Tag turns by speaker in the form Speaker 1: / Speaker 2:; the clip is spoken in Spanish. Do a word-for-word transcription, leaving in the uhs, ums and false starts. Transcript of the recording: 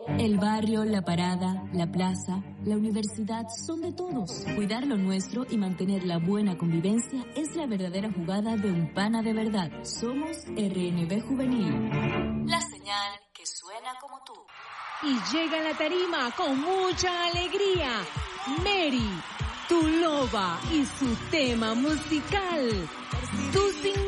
Speaker 1: El barrio, la parada, la plaza, la universidad son de todos. Cuidar lo nuestro y mantener la buena convivencia es la verdadera jugada de un pana de verdad. Somos R N B Juvenil. La señal que suena como tú.
Speaker 2: Y llega a la tarima con mucha alegría, Mary, tu loba y su tema musical. Tu